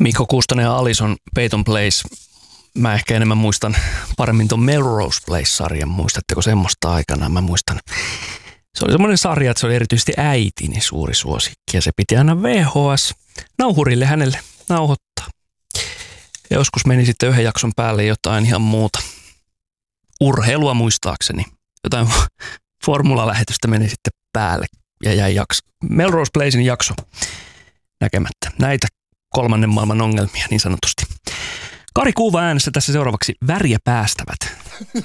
Mikko Kuustonen ja Alison Peyton Place. Mä ehkä enemmän muistan paremmin ton Melrose Place-sarjan. Muistatteko semmoista aikana? Mä muistan. Se oli semmoinen sarja, että se oli erityisesti äitini suuri suosikki. Ja se piti aina VHS-nauhurille hänelle nauhoittaa. Ja joskus meni sitten yhden jakson päälle jotain ihan muuta. Urheilua muistaakseni. Jotain formulalähetystä meni sitten päälle ja jäi Melrose Placein jakso näkemättä. Näitä kolmannen maailman ongelmia niin sanotusti. Kari Kuuva äänessä tässä seuraavaksi Väriä päästävät.